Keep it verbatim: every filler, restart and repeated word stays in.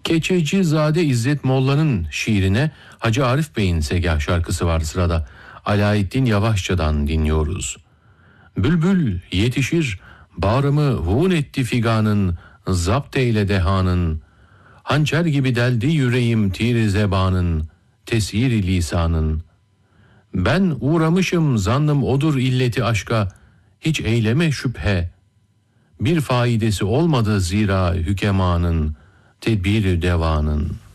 Keçecizade İzzet Molla'nın şiirine Hacı Arif Bey'in Segah şarkısı var sırada. Alaeddin Yavaşça'dan dinliyoruz. Bülbül yetişir, bağrımı hun etti figanın, zapt eyle dehanın. Hançer gibi deldi yüreğim tir zebanın, tesir lisanın. Ben uğramışım zannım odur illeti aşka, hiç eyleme şüphe. Bir faidesi olmadı zira hükemanın, tedbir devanın.